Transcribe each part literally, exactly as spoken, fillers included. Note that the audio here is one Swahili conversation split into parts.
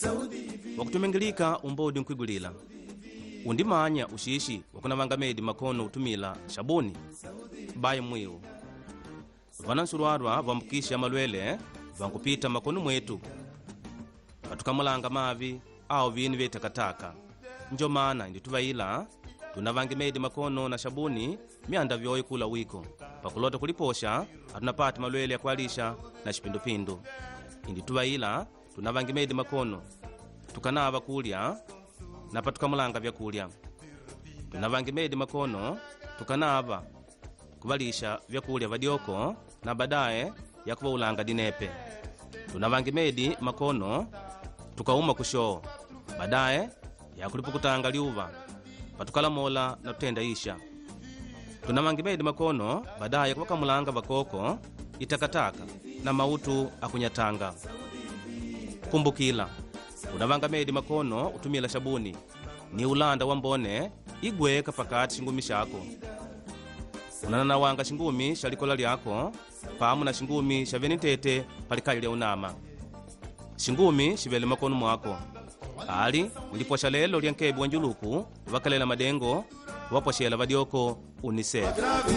wakutumengilika umbodi nkwigulila undimanya ushishi wakunavanga medi makono utumila shabuni baye mwiu vanansurwarwa vambukisha malwele vankupita makono mwetu vatukamulanga mavi au vini vye takataka njo mana ndi tuvaila tunavange medi makono na shabuni mianda vyoyi kula wiko pakulota kuliposha atunapati malwele ya kualisha na shipindupindu indi tuvaila tunavange medi makono tukanava kulya na patukamulanga vyakulya tunavange medi makono tukanava kuvalisha vyakulya vadioko na badaye ya kuvaulanga dinepe tunavange medi makono tukauma kushoo badaye ya kulipukutanga liuva patukalamola na tutenda isha tunavange medi makono badaye kuvakamulanga vakoko itakataka na mautu akunyatanga kumbukila unavanga medi makono utumila shabuni ni ulanda wambone igweka pakati shingumi shako unananawanga shingumi shalikola lyako pamu na shingumi shavenitete palikali lya unama shingumi shivele makono mwako ali uliposha lelo lyankebu wanjuluku vakalela madengo waposhela vadioko unicef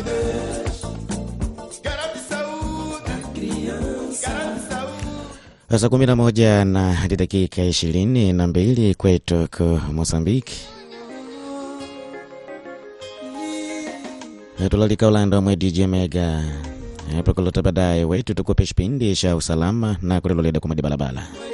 Saa kumi na moja na dakika ishirini na mbili kwetu ku Mozambiki. Tulalika ulanda mwe D J Mega. Pakulota badaye wetu tukupe shipindi sha usalama na kuliloleda kumadi balabala.